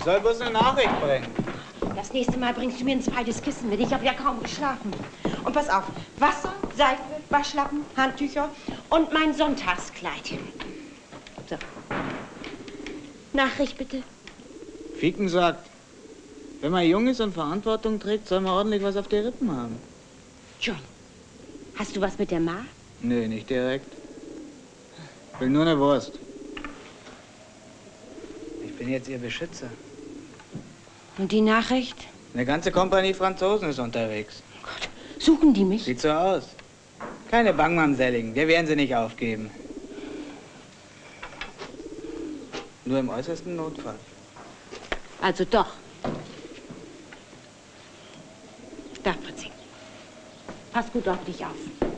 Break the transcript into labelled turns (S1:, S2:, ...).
S1: Ich soll bloß eine Nachricht bringen.
S2: Das nächste Mal bringst du mir ein zweites Kissen mit. Ich habe ja kaum geschlafen. Und pass auf, Wasser, Seife, Waschlappen, Handtücher und mein Sonntagskleid. So. Nachricht bitte.
S1: Fieken sagt, wenn man jung ist und Verantwortung trägt, soll man ordentlich was auf die Rippen haben.
S2: John, hast du was mit der Ma?
S1: Nee, nicht direkt. Ich will nur eine Wurst. Ich bin jetzt ihr Beschützer.
S2: Und die Nachricht?
S1: Eine ganze Kompanie Franzosen ist unterwegs.
S2: Oh Gott, suchen die mich?
S1: Sieht so aus. Keine Bangmamselligen, wir werden sie nicht aufgeben. Nur im äußersten Notfall.
S2: Also doch. Da, Fritzi. Pass gut auf dich auf.